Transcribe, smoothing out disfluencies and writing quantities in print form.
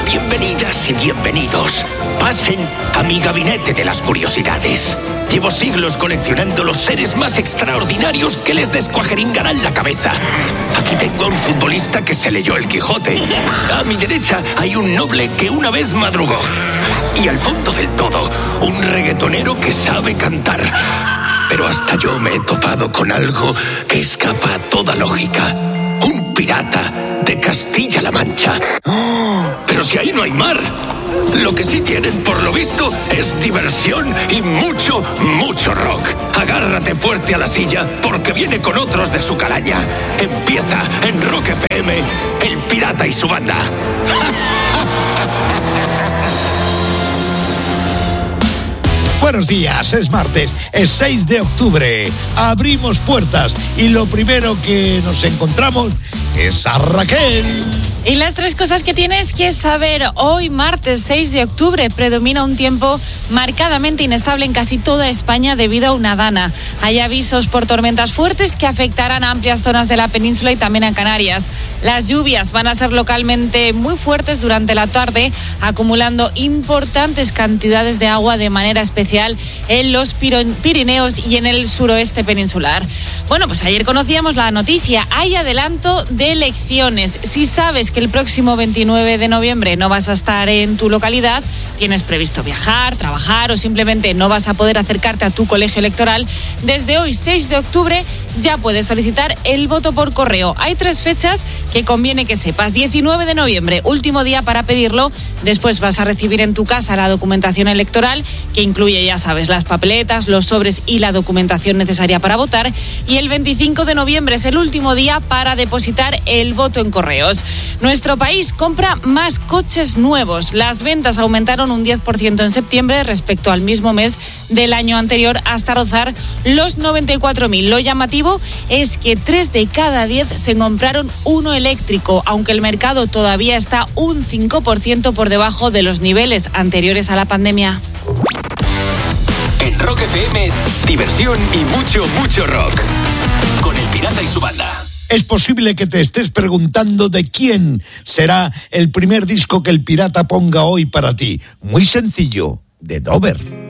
Bienvenidas y bienvenidos. Pasen a mi gabinete de las curiosidades. Llevo siglos coleccionando los seres más extraordinarios que les descuajeringarán la cabeza. Aquí tengo a un futbolista que se leyó el Quijote. A mi derecha hay un noble que una vez madrugó. Y al fondo del todo, un reggaetonero que sabe cantar. Pero hasta yo me he topado con algo que escapa a toda lógica. Un pirata de Castilla-La Mancha. Pero si ahí no hay mar. Lo que sí tienen, por lo visto, es diversión y mucho, mucho rock. Agárrate fuerte a la silla, porque viene con otros de su calaña. Empieza en Rock FM, El Pirata y su banda. Buenos días, es martes, es 6 de octubre. Abrimos puertas y lo primero que nos encontramos es a Raquel. Y las tres cosas que tienes que saber hoy, martes 6 de octubre, predomina un tiempo marcadamente inestable en casi toda España debido a una dana. Hay avisos por tormentas fuertes que afectarán a amplias zonas de la península y también a Canarias. Las lluvias van a ser localmente muy fuertes durante la tarde, acumulando importantes cantidades de agua de manera especial en los Pirineos y en el suroeste peninsular. Bueno, pues ayer conocíamos la noticia, hay adelanto de elecciones. Si sabes que el próximo 29 de noviembre no vas a estar en tu localidad, tienes previsto viajar, trabajar o simplemente no vas a poder acercarte a tu colegio electoral, desde hoy 6 de octubre ya puedes solicitar el voto por correo. Hay 3 fechas que conviene que sepas. 19 de noviembre, último día para pedirlo. Después vas a recibir en tu casa la documentación electoral, que incluye, ya sabes, las papeletas, los sobres y la documentación necesaria para votar. Y el 25 de noviembre es el último día para depositar el voto en correos. Nuestro país compra más coches nuevos. Las ventas aumentaron un 10% en septiembre respecto al mismo mes del año anterior, hasta rozar los 94.000. Lo llamativo es que 3 de cada 10 se compraron uno eléctrico, aunque el mercado todavía está un 5% por debajo de los niveles anteriores a la pandemia. En Rock FM, diversión y mucho, mucho rock. Con El Pirata y su banda. Es posible que te estés preguntando de quién será el primer disco que el Pirata ponga hoy para ti. Muy sencillo, de Dover.